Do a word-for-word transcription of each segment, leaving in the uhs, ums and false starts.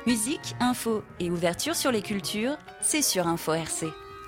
Musique, info et ouverture sur les cultures, c'est sur Info R C.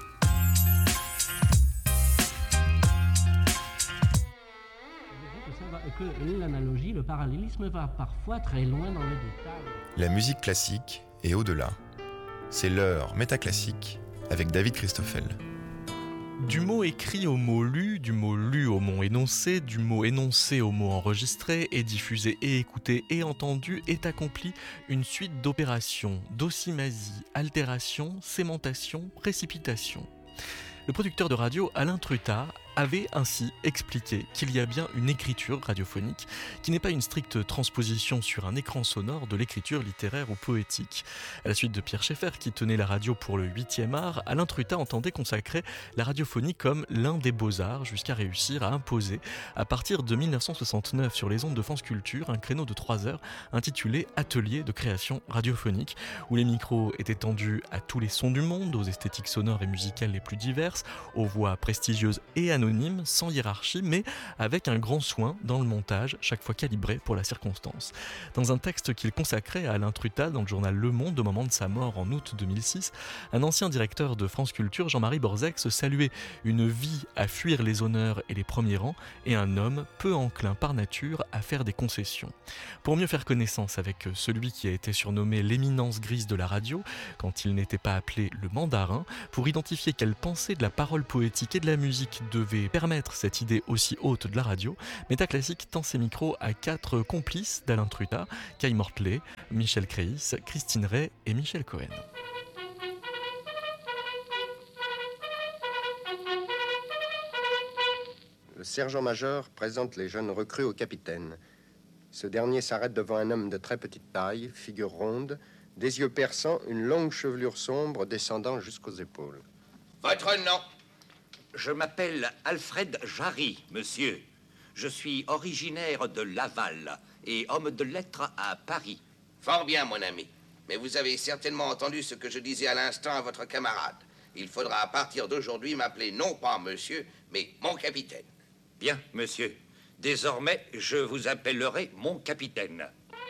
Que l'analogie, le parallélisme va parfois très loin dans les détails. La musique classique est au-delà. C'est l'heure métaclassique avec David Christoffel. Du mot écrit au mot lu, du mot lu au mot énoncé, du mot énoncé au mot enregistré, et diffusé et écouté et entendu, est accomplie une suite d'opérations, docimasie, altération, sémentation, précipitation. Le producteur de radio Alain Trutat avait ainsi expliqué qu'il y a bien une écriture radiophonique qui n'est pas une stricte transposition sur un écran sonore de l'écriture littéraire ou poétique. À la suite de Pierre Schaeffer qui tenait la radio pour le huitième art, Alain Trutat entendait consacrer la radiophonie comme l'un des beaux-arts jusqu'à réussir à imposer, à partir de dix-neuf cent soixante-neuf sur les ondes de France Culture, un créneau de trois heures intitulé « Atelier de création radiophonique » où les micros étaient tendus à tous les sons du monde, aux esthétiques sonores et musicales les plus diverses, aux voix prestigieuses et anonymes, sans hiérarchie, mais avec un grand soin dans le montage, chaque fois calibré pour la circonstance. Dans un texte qu'il consacrait à Alain Trutat dans le journal Le Monde au moment de sa mort en août deux mille six, un ancien directeur de France Culture, Jean-Marie Borzex, saluait une vie à fuir les honneurs et les premiers rangs et un homme peu enclin par nature à faire des concessions. Pour mieux faire connaissance avec celui qui a été surnommé l'éminence grise de la radio, quand il n'était pas appelé le mandarin, pour identifier quelle pensée de la parole poétique et de la musique devait permettre cette idée aussi haute de la radio, Métaclassique tend ses micros à quatre complices d'Alain Trutat, Kay Mortley, Michel Créis, Christine Ray et Michel Cohen. Le sergent-major présente les jeunes recrues au capitaine. Ce dernier s'arrête devant un homme de très petite taille, figure ronde, des yeux perçants, une longue chevelure sombre descendant jusqu'aux épaules. Votre nom ? Je m'appelle Alfred Jarry, monsieur. Je suis originaire de Laval et homme de lettres à Paris. Fort bien, mon ami. Mais vous avez certainement entendu ce que je disais à l'instant à votre camarade. Il faudra à partir d'aujourd'hui m'appeler non pas monsieur, mais mon capitaine. Bien, monsieur. Désormais, je vous appellerai mon capitaine.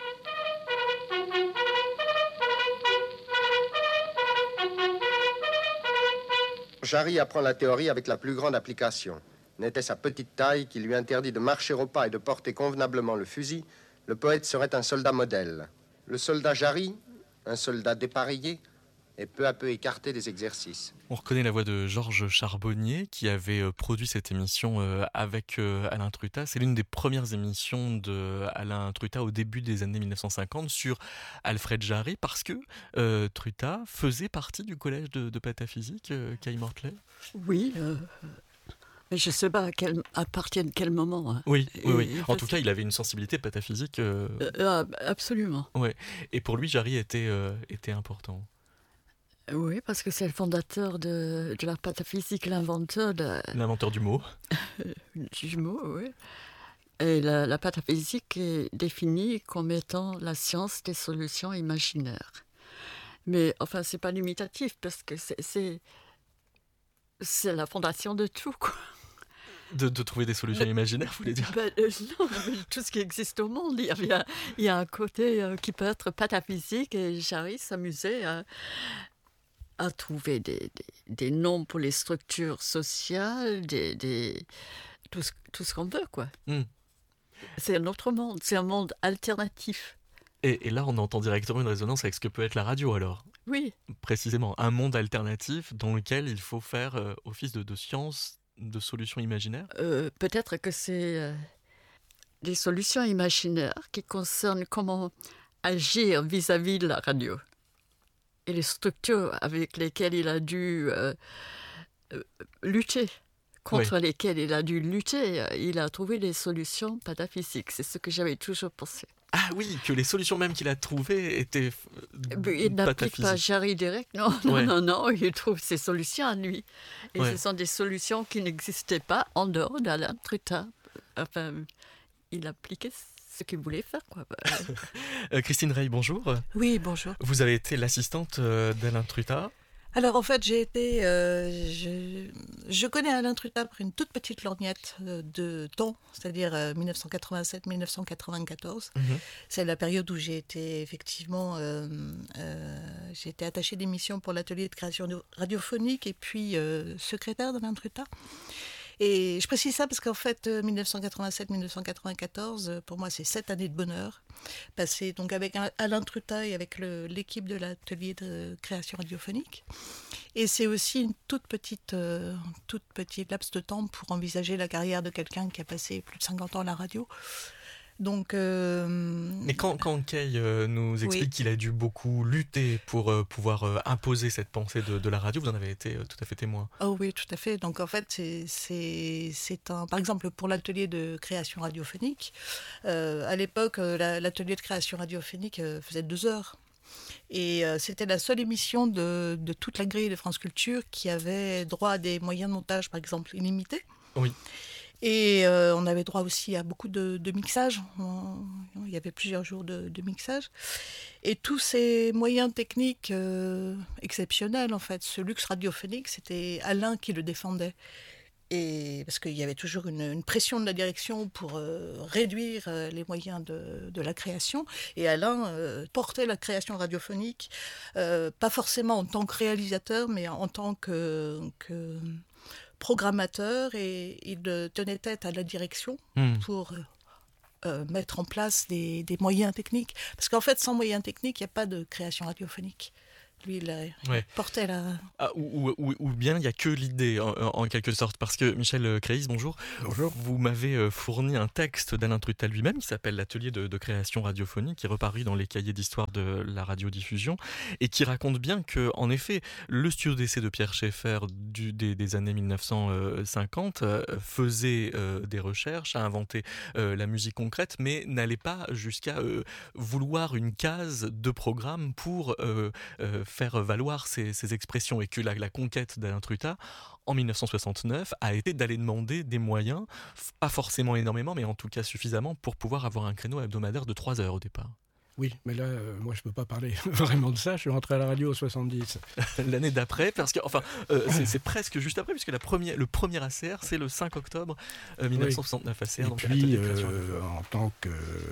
Jarry apprend la théorie avec la plus grande application. N'était sa petite taille qui lui interdit de marcher au pas et de porter convenablement le fusil, le poète serait un soldat modèle. Le soldat Jarry, un soldat dépareillé, est peu à peu écarté des exercices. On reconnaît la voix de Georges Charbonnier qui avait produit cette émission avec Alain Trutat. C'est l'une des premières émissions d'Alain Trutat au début des années dix-neuf cent cinquante sur Alfred Jarry parce que euh, Trutat faisait partie du collège de, de pataphysique, euh, Kay Mortley. Oui, euh, mais je ne sais pas à, quel, à partir de quel moment. Hein. Oui, oui, oui. Et, en tout cas, il avait une sensibilité pataphysique. Euh... Euh, absolument. Ouais. Et pour lui, Jarry était, euh, était important. Oui, parce que c'est le fondateur de, de la pataphysique, l'inventeur de... L'inventeur du mot. du mot, oui. Et la, la pataphysique est définie comme étant la science des solutions imaginaires. Mais, enfin, c'est pas limitatif, parce que c'est, c'est, c'est la fondation de tout, quoi. De, de trouver des solutions le, imaginaires, vous voulez dire ben, euh, Non, mais tout ce qui existe au monde, il y a, il y a un côté euh, qui peut être pataphysique, et Jarry s'amusait à... à trouver des, des, des noms pour les structures sociales, des, des, tout, ce, tout ce qu'on veut, quoi. Mm. C'est un autre monde, c'est un monde alternatif. Et, et là, on entend directement une résonance avec ce que peut être la radio, alors. Oui. Précisément, un monde alternatif dans lequel il faut faire euh, office de, de science, de solutions imaginaires. Euh, peut-être que c'est euh, des solutions imaginaires qui concernent comment agir vis-à-vis de la radio. Et les structures avec lesquelles il a dû euh, euh, lutter, contre oui. lesquelles il a dû lutter, il a trouvé des solutions pataphysiques. C'est ce que j'avais toujours pensé. Ah oui, que les solutions même qu'il a trouvées étaient euh, Il n'applique pas Jarry direct, non, non, ouais. non, non, il trouve ses solutions à lui. Et ouais. ce sont des solutions qui n'existaient pas en dehors d'Alain Trutat. Enfin, il appliquait ce qu'il voulait faire, quoi. euh, Christine Ray, bonjour. Oui, bonjour. Vous avez été l'assistante euh, d'Alain Trutat. Alors en fait, j'ai été, euh, je, je connais Alain Trutat après une toute petite lorgnette euh, de temps, c'est-à-dire euh, dix-neuf cent quatre-vingt-sept dix-neuf cent quatre-vingt-quatorze. Mmh. C'est la période où j'ai été effectivement, euh, euh, j'ai été attachée d'émission pour l'atelier de création radiophonique et puis euh, secrétaire d'Alain Trutat. Et je précise ça parce qu'en fait, dix-neuf cent quatre-vingt-sept dix-neuf cent quatre-vingt-quatorze, pour moi, c'est sept années de bonheur, passées donc avec Alain Trutat et avec le, l'équipe de l'atelier de création radiophonique. Et c'est aussi une toute petite, euh, toute petite laps de temps pour envisager la carrière de quelqu'un qui a passé plus de cinquante ans à la radio. Donc, euh... Mais quand, quand Kay euh, nous explique oui. qu'il a dû beaucoup lutter pour euh, pouvoir euh, imposer cette pensée de, de la radio, vous en avez été euh, tout à fait témoin. Oh oui, tout à fait. Donc en fait, c'est, c'est, c'est un... Par exemple, pour l'atelier de création radiophonique, euh, à l'époque, la, l'atelier de création radiophonique euh, faisait deux heures. Et euh, c'était la seule émission de, de toute la grille de France Culture qui avait droit à des moyens de montage, par exemple, illimités. Oui. Et euh, on avait droit aussi à beaucoup de, de mixage. On, il y avait plusieurs jours de, de mixage. Et tous ces moyens techniques euh, exceptionnels, en fait, ce luxe radiophonique, c'était Alain qui le défendait. Et parce qu'il y avait toujours une, une pression de la direction pour euh, réduire euh, les moyens de, de la création. Et Alain euh, portait la création radiophonique, euh, pas forcément en tant que réalisateur, mais en tant que... que programmateur, et il tenait tête à la direction mmh. pour euh, mettre en place des, des moyens techniques. Parce qu'en fait, sans moyens techniques, il n'y a pas de création radiophonique. Lui, il, a, il ouais. portait la... Ah, ou, ou, ou bien il n'y a que l'idée, en, en quelque sorte. Parce que, Michel Créis, bonjour. Bonjour. Vous m'avez fourni un texte d'Alain Trutat lui-même, qui s'appelle l'atelier de, de création radiophonique, qui est reparu dans les cahiers d'histoire de la radiodiffusion, et qui raconte bien que, en effet, le studio d'essai de Pierre Schaeffer du, des, des années dix-neuf cent cinquante euh, faisait euh, des recherches, a inventé euh, la musique concrète, mais n'allait pas jusqu'à euh, vouloir une case de programme pour euh, euh, faire valoir ces, ces expressions, et que la, la conquête d'Alain Trutat en dix-neuf cent soixante-neuf a été d'aller demander des moyens, pas forcément énormément, mais en tout cas suffisamment pour pouvoir avoir un créneau hebdomadaire de trois heures au départ. Oui, mais là, euh, moi, je peux pas parler vraiment de ça. Je suis rentré à la radio en soixante-dix. L'année d'après, parce que, enfin, euh, c'est, c'est presque juste après, puisque la première, le premier A C R, c'est le cinq octobre euh, dix-neuf cent soixante-neuf. Oui. A C R. Et donc puis, euh, en tant que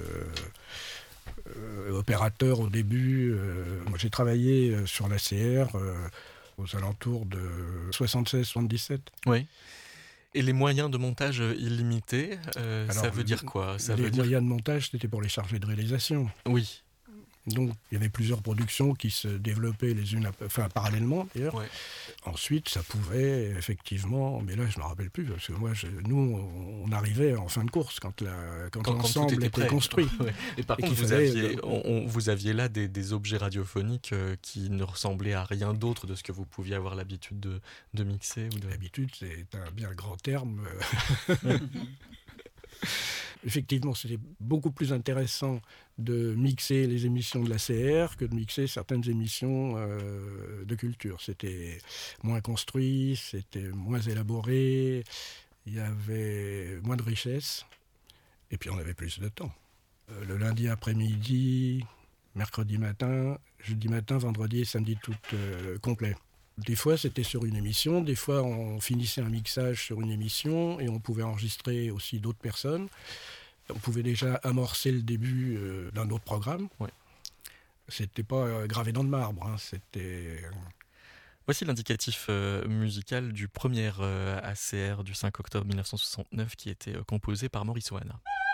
euh, opérateur au début, euh, moi, j'ai travaillé sur l'A C R euh, aux alentours de soixante-seize soixante-dix-sept. Oui. Et les moyens de montage illimités, euh, Alors, ça veut dire quoi ça Les veut dire... moyens de montage, c'était pour les chargés de réalisation. Oui. Donc, il y avait plusieurs productions qui se développaient les unes, enfin, parallèlement d'ailleurs. Ouais. Ensuite, ça pouvait effectivement, mais là, je ne me rappelle plus, parce que moi, je, nous, on arrivait en fin de course quand, la, quand, quand l'ensemble était, était construit. Ouais. Et par et contre, vous, fallait... aviez, on, on, vous aviez là des, des objets radiophoniques euh, qui ne ressemblaient à rien d'autre de ce que vous pouviez avoir l'habitude de, de mixer ou de... L'habitude, c'est un bien grand terme. Effectivement, c'était beaucoup plus intéressant de mixer les émissions de l'A C R que de mixer certaines émissions euh, de culture. C'était moins construit, c'était moins élaboré, il y avait moins de richesse, et puis on avait plus de temps. Euh, le lundi après-midi, mercredi matin, jeudi matin, vendredi et samedi tout euh, complet. Des fois, c'était sur une émission, des fois, on finissait un mixage sur une émission et on pouvait enregistrer aussi d'autres personnes. On pouvait déjà amorcer le début euh, d'un autre programme. Ouais. C'était pas euh, gravé dans le marbre, hein, c'était... Voici l'indicatif euh, musical du premier euh, A C R du cinq octobre dix-neuf cent soixante-neuf qui était euh, composé par Maurice Ohana.